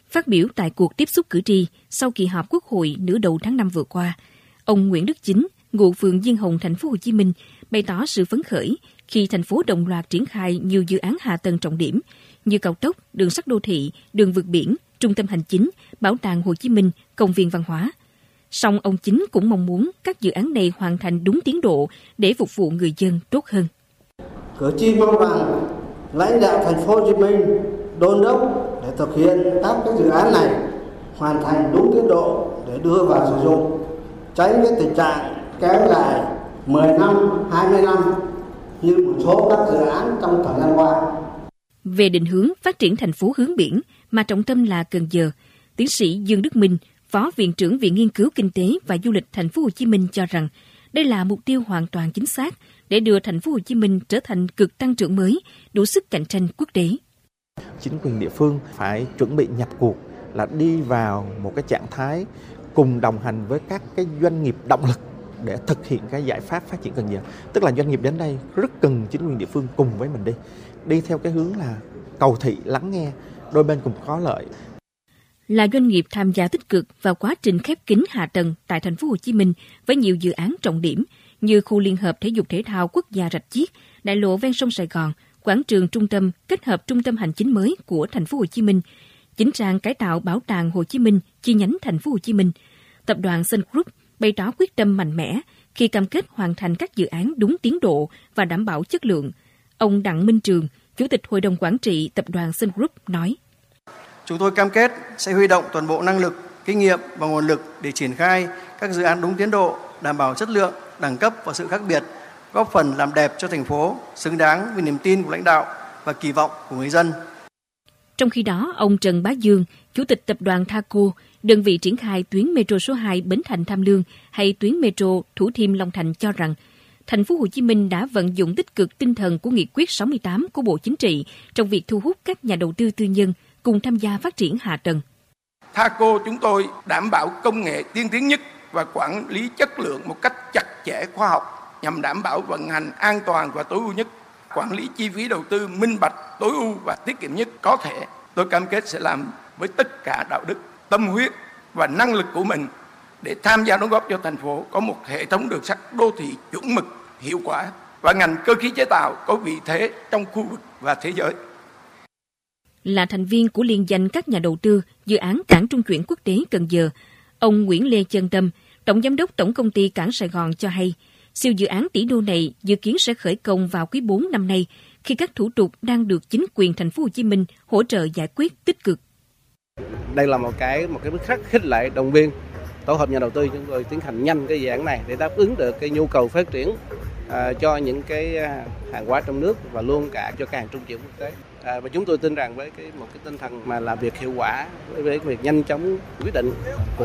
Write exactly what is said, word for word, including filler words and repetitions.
Phát biểu tại cuộc tiếp xúc cử tri sau kỳ họp Quốc hội nửa đầu tháng năm vừa qua, ông Nguyễn Đức Chính, ngụ phường Diên Hồng, thành phố Hồ Chí Minh, bày tỏ sự phấn khởi khi thành phố đồng loạt triển khai nhiều dự án hạ tầng trọng điểm như cao tốc, đường sắt đô thị, đường vượt biển, trung tâm hành chính, bảo tàng Hồ Chí Minh, công viên văn hóa. Song ông Chính cũng mong muốn các dự án này hoàn thành đúng tiến độ để phục vụ người dân tốt hơn. Cử tri mong rằng lãnh đạo thành phố Hồ Chí Minh đôn đốc để thực hiện các cái dự án này hoàn thành đúng tiến độ để đưa vào sử dụng, tránh cái tình trạng kéo dài mười năm, hai mươi năm như một số các dự án trong thời gian qua. Về định hướng phát triển thành phố hướng biển mà trọng tâm là Cần Giờ, tiến sĩ Dương Đức Minh, Phó Viện trưởng Viện Nghiên cứu Kinh tế và Du lịch thành phố Hồ Chí Minh cho rằng đây là mục tiêu hoàn toàn chính xác để đưa thành phố Hồ Chí Minh trở thành cực tăng trưởng mới, đủ sức cạnh tranh quốc tế. Chính quyền địa phương phải chuẩn bị nhập cuộc, là đi vào một cái trạng thái cùng đồng hành với các cái doanh nghiệp động lực để thực hiện cái giải pháp phát triển Cần Giờ. Tức là doanh nghiệp đến đây rất cần chính quyền địa phương cùng với mình đi, đi theo cái hướng là cầu thị, lắng nghe, đôi bên cùng có lợi. Là doanh nghiệp tham gia tích cực vào quá trình khép kín hạ tầng tại thành phố Hồ Chí Minh với nhiều dự án trọng điểm như khu liên hợp thể dục thể thao quốc gia Rạch Chiếc, đại lộ ven sông Sài Gòn, quảng trường trung tâm kết hợp trung tâm hành chính mới của thành phố Hồ Chí Minh, chỉnh trang cải tạo bảo tàng Hồ Chí Minh chi nhánh thành phố Hồ Chí Minh. Tập đoàn Sun Group bày tỏ quyết tâm mạnh mẽ khi cam kết hoàn thành các dự án đúng tiến độ và đảm bảo chất lượng. Ông Đặng Minh Trường, Chủ tịch Hội đồng Quản trị Tập đoàn Sun Group nói: Chúng tôi cam kết sẽ huy động toàn bộ năng lực, kinh nghiệm và nguồn lực để triển khai các dự án đúng tiến độ, đảm bảo chất lượng, đẳng cấp và sự khác biệt, góp phần làm đẹp cho thành phố, xứng đáng với niềm tin của lãnh đạo và kỳ vọng của người dân. Trong khi đó, ông Trần Bá Dương, Chủ tịch Tập đoàn Thaco, đơn vị triển khai tuyến metro số hai Bến Thành Tham Lương hay tuyến metro Thủ Thiêm Long Thành cho rằng, thành phố Hồ Chí Minh đã vận dụng tích cực tinh thần của nghị quyết sáu mươi tám của Bộ Chính trị trong việc thu hút các nhà đầu tư tư nhân cùng tham gia phát triển hạ tầng. Thaco chúng tôi đảm bảo công nghệ tiên tiến nhất và quản lý chất lượng một cách chặt chẽ khoa học nhằm đảm bảo vận hành an toàn và tối ưu nhất, quản lý chi phí đầu tư minh bạch, tối ưu và tiết kiệm nhất có thể. Tôi cam kết sẽ làm với tất cả đạo đức, tâm huyết và năng lực của mình để tham gia đóng góp cho thành phố có một hệ thống đường sắt đô thị chuẩn mực, hiệu quả và ngành cơ khí chế tạo có vị thế trong khu vực và thế giới. Là thành viên của liên danh các nhà đầu tư dự án cảng trung chuyển quốc tế Cần Giờ, ông Nguyễn Lê Chân Tâm, Tổng Giám đốc Tổng Công ty Cảng Sài Gòn cho hay, siêu dự án tỷ đô này dự kiến sẽ khởi công vào quý bốn năm nay khi các thủ tục đang được chính quyền thành phố Hồ Chí Minh hỗ trợ giải quyết tích cực. Đây là một cái một cái bước khắc khích lệ động viên tổ hợp nhà đầu tư chúng tôi tiến hành nhanh cái dự án này để đáp ứng được cái nhu cầu phát triển uh, cho những cái hàng hóa trong nước và luôn cả cho các hàng trung chuyển quốc tế. À, và chúng tôi tin rằng với cái một cái tinh thần mà làm việc hiệu quả với, với việc nhanh chóng quyết định của